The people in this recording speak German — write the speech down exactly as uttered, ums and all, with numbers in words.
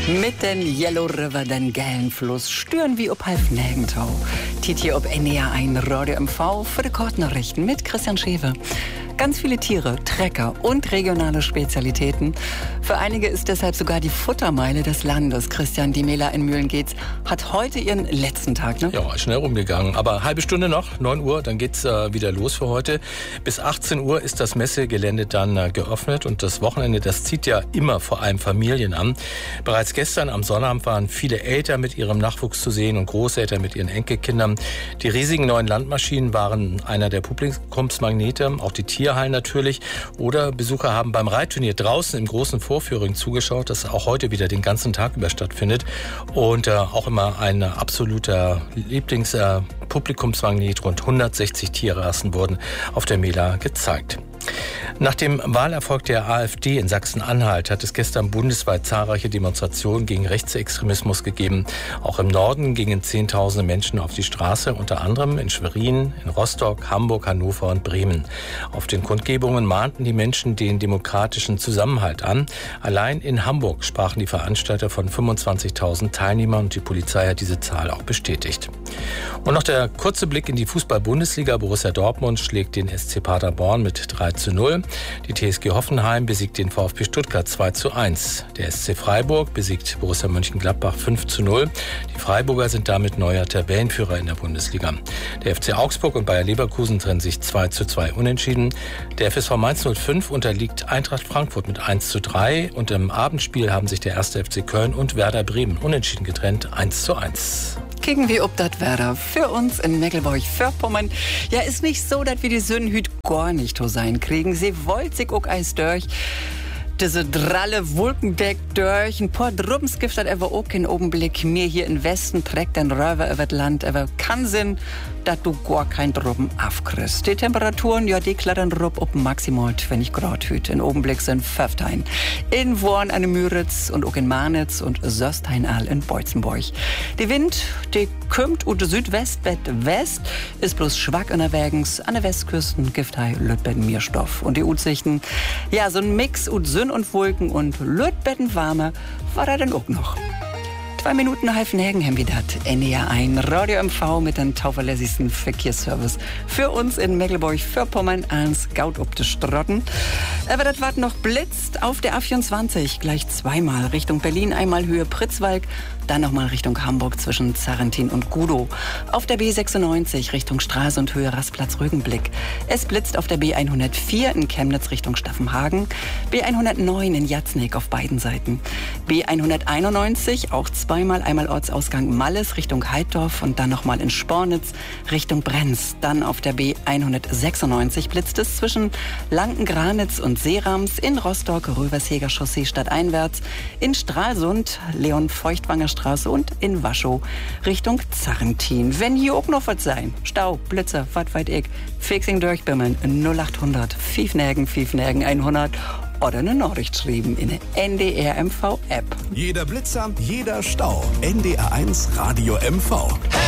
Mit den Yellow River, den gelben Fluss, stören wie ob halb Nägentau. Tiet hier ob N D R eins Radio M V für die Kurznachrichten mit Christian Schewe. Ganz viele Tiere, Trecker und regionale Spezialitäten. Für einige ist deshalb sogar die Futtermeile des Landes. Christian, die Mela in Mühlengeetz hat heute ihren letzten Tag, ne? Ja, schnell rumgegangen. Aber halbe Stunde noch, neun Uhr, dann geht's äh, wieder los für heute. Bis achtzehn Uhr ist das Messegelände dann äh, geöffnet. Und das Wochenende, das zieht ja immer vor allem Familien an. Bereits gestern am Sonnabend waren viele Eltern mit ihrem Nachwuchs zu sehen und Großeltern mit ihren Enkelkindern. Die riesigen neuen Landmaschinen waren einer der Publikumsmagnete, auch die Tiere Tierhallen natürlich. Oder Besucher haben beim Reitturnier draußen im großen Vorführring zugeschaut, das auch heute wieder den ganzen Tag über stattfindet. Und äh, auch immer ein absoluter Lieblingspublikumsmagnet. Äh, Rund hundertsechzig Tierrassen wurden auf der Mela gezeigt. Nach dem Wahlerfolg der AfD in Sachsen-Anhalt hat es gestern bundesweit zahlreiche Demonstrationen gegen Rechtsextremismus gegeben. Auch im Norden gingen Zehntausende Menschen auf die Straße, unter anderem in Schwerin, in Rostock, Hamburg, Hannover und Bremen. Auf den Kundgebungen mahnten die Menschen den demokratischen Zusammenhalt an. Allein in Hamburg sprachen die Veranstalter von fünfundzwanzigtausend Teilnehmern und die Polizei hat diese Zahl auch bestätigt. Und noch der kurze Blick in die Fußball-Bundesliga. Borussia Dortmund schlägt den S C Paderborn mit drei zu null. Die T S G Hoffenheim besiegt den VfB Stuttgart zwei zu eins. Der S C Freiburg besiegt Borussia Mönchengladbach fünf zu null. Die Freiburger sind damit neuer Tabellenführer in der Bundesliga. Der F C Augsburg und Bayer Leverkusen trennen sich zwei zu zwei unentschieden. Der F S V Mainz null fünf unterliegt Eintracht Frankfurt mit eins zu drei. Und im Abendspiel haben sich der erste F C Köln und Werder Bremen unentschieden getrennt, eins zu eins. Kicken wie ob dat Werder für uns in Mecklenburg-Vorpommern. Ja, ist nicht so, dass wir die Sönnenhüt gar nicht so sein kriegen. Sie wollt sich auch eis durch. Diese dralle Wolkendeck durch. Ein paar Drubens gibt das aber auch in Augenblick. Mir hier im Westen trägt den Röver über das Land. Aber kann Sinn, dass du gar kein Druben aufkriegst. Die Temperaturen, ja, die klettern rub ob maximal zwanzig Grad hüt. In Augenblick sind Pfefftein. In Worn an Müritz und auch in Marnitz und Söstein all in Beutzenburg. Die Wind, die kommt ut Südwestbett West, ist bloß schwach unterwegs. An der Westküsten gibt hei Lütbetten Mierstoff. Und die Utsichten, ja, so ein Mix ut Sünn und Wolken und Lütbetten warme war da denn auch noch. Zwei Minuten halb Nägen haben wir dat. N D R eins Radio M V mit dem tauverlässigsten Verkehrsservice für uns in Mecklenburg-Vorpommern ans Gaut ob de Strotten. Aber das war noch blitzt auf der A vierundzwanzig, gleich zweimal Richtung Berlin, einmal Höhe Pritzwalk, dann nochmal Richtung Hamburg zwischen Zarrentin und Gudow. Auf der B sechsundneunzig Richtung Straße und Höhe Rastplatz Rügenblick. Es blitzt auf der B hundertvier in Chemnitz Richtung Staffenhagen, B hundertneun in Jatznik auf beiden Seiten, B hunderteinundneunzig auch zweimal, einmal Ortsausgang Malles Richtung Heidorf und dann nochmal in Spornitz Richtung Brenz. Dann auf der B hundertsechsundneunzig blitzt es zwischen Lankengranitz und Seerams, in Rostock Röversheger Chaussee stadteinwärts, in Stralsund Leon-Feuchtwanger Straße und in Waschow Richtung Zarrentin. Wenn hier auch noch was sein, Stau, Blitzer, wat weit ich, Fixing durchbimmeln, null achthundert, Fiefnägen, Fiefnägen hundert oder eine Nachricht schreiben in der N D R M V App. Jeder Blitzer, jeder Stau. N D R eins Radio M V.